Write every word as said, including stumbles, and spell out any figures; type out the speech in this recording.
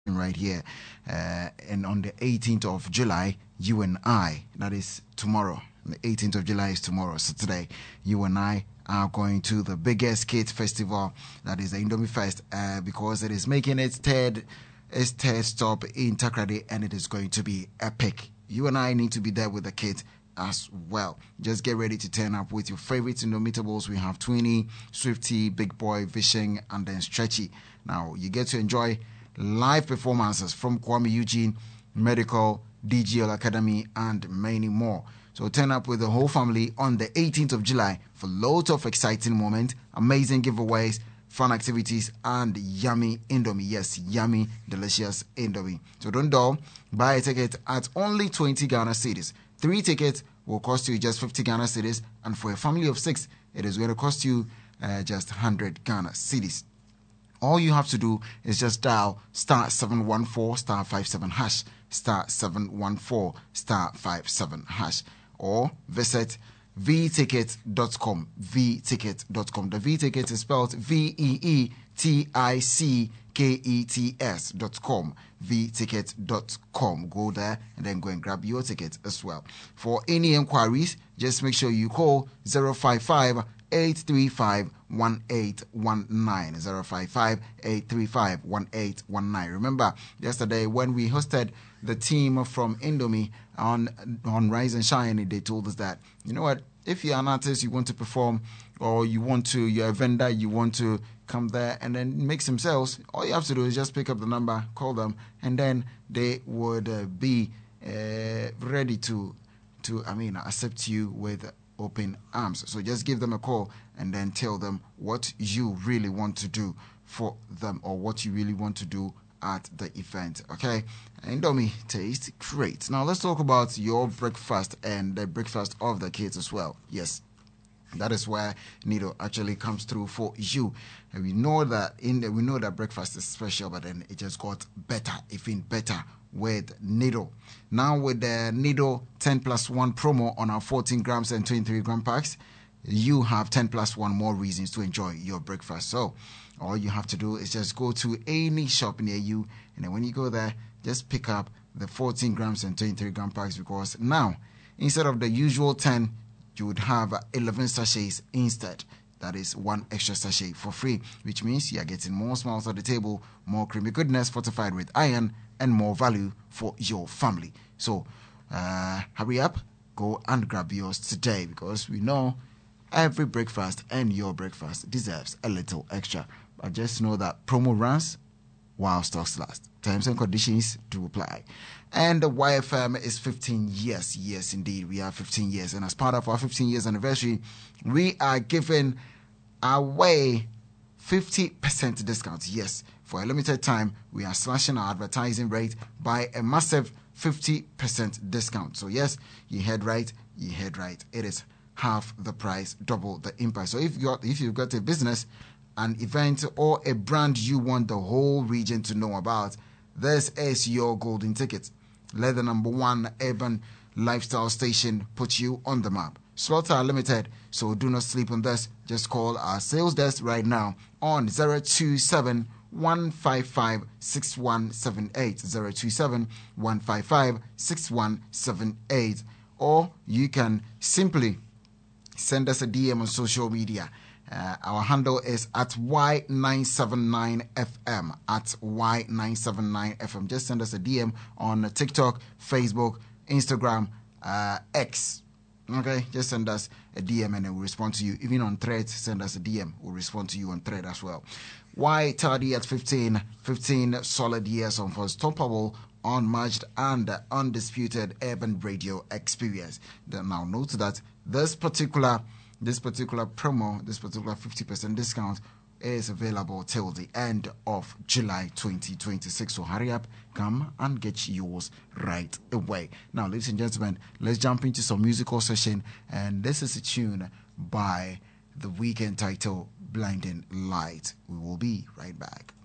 right here. Uh, and on the eighteenth of July, you and I, that is tomorrow. The eighteenth of July is tomorrow. So today, you and I are going to the biggest kids festival, that is the Indomie Fest, uh, because it is making its third, its third stop in Takoradi, and it is going to be epic. You and I need to be there with the kids as well. Just get ready to turn up with your favorite Indomitables. We have Twinny, Swifty, Big Boy, Fishing, and then Stretchy. Now, you get to enjoy live performances from Kwame Eugene, Medical, D G L Academy, and many more. So turn up with the whole family on the eighteenth of July for loads of exciting moments, amazing giveaways, fun activities, and yummy Indomie. Yes, yummy, delicious Indomie. So don't dull. Buy a ticket at only twenty Ghana cedis. Three tickets will cost you just fifty Ghana cedis, and for a family of six, it is going to cost you uh, just one hundred Ghana cedis. All you have to do is just dial star seven one four star five seven hash, star seven one four star five seven hash, or visit v ticket dot com, v ticket dot com. The V ticket is spelled V E E T I C K E T S dot com, v ticket dot com. Go there and then go and grab your ticket as well. For any inquiries, just make sure you call zero five five eight three five one eight one nine, zero five five eight three five one eight one nine. Remember yesterday when we hosted the team from Indomie on on Rise and Shine, they told us that, you know what, if you're an artist, you want to perform, or you want to, you're a vendor, you want to come there and then make some sales, all you have to do is just pick up the number, call them, and then they would uh, be uh, ready to to I mean accept you with open arms. So just give them a call and then tell them what you really want to do for them, or what you really want to do at the event. Okay, Indomie taste great. Now let's talk about your breakfast and the breakfast of the kids as well. Yes, that is where Nido actually comes through for you. And we know that in the, we know that breakfast is special, but then it just got better, even better with Nido. Now with the Nido ten plus one promo on our fourteen grams and twenty-three gram packs, you have ten plus one more reasons to enjoy your breakfast. So all you have to do is just go to any shop near you, and then when you go there, just pick up the fourteen grams and twenty-three gram packs, because now instead of the usual ten, you would have eleven sachets instead. That is one extra sachet for free, which means you are getting more smiles at the table, more creamy goodness fortified with iron, and more value for your family. So uh, hurry up, go and grab yours today, because we know every breakfast and your breakfast deserves a little extra. But just know that promo runs while stocks last. Terms and conditions do apply. And the Y F M is fifteen years. Yes, indeed, we are fifteen years. And as part of our fifteen years anniversary, we are giving away fifty percent discounts. Yes, for a limited time, we are slashing our advertising rate by a massive fifty percent discount. So yes, you heard right, you heard right. It is half the price, double the impact. So if you're if you've got a business, an event, or a brand you want the whole region to know about, this is your golden ticket. Let the number one urban lifestyle station put you on the map. Slots are limited, so do not sleep on this. Just call our sales desk right now on zero two seven one five five six one seven eight, zero two seven one five five six one seven eight, or you can simply send us a D M on social media. Uh, our handle is at Y nine seven nine F M, at Y nine seven nine F M. Just send us a D M on TikTok, Facebook, Instagram, uh, X. Okay, just send us a D M and then we'll respond to you. Even on Threads, send us a D M. We'll respond to you on Thread as well. Why tardy at fifteen? fifteen solid years of unstoppable, unmatched, and undisputed urban radio experience. Now note that this particular This particular promo, this particular fifty percent discount is available till the end of July twenty twenty-six. So hurry up, come and get yours right away. Now, ladies and gentlemen, let's jump into some musical session. And this is a tune by The Weeknd titled Blinding Light. We will be right back.